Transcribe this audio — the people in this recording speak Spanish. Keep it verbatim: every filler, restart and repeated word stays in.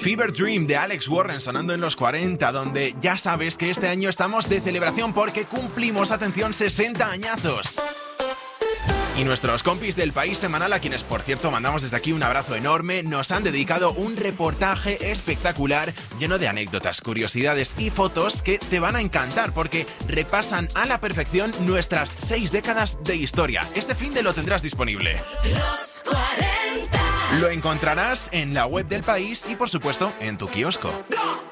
Fever Dream de Alex Warren sonando en los cuarenta, donde ya sabes que este año estamos de celebración porque cumplimos, atención, sesenta añazos. Y nuestros compis del País Semanal, a quienes por cierto mandamos desde aquí un abrazo enorme, nos han dedicado un reportaje espectacular lleno de anécdotas, curiosidades y fotos que te van a encantar porque repasan a la perfección nuestras seis décadas de historia. Este finde lo tendrás disponible. Los cuarenta. Lo encontrarás en la web del País y por supuesto en tu kiosco. Go.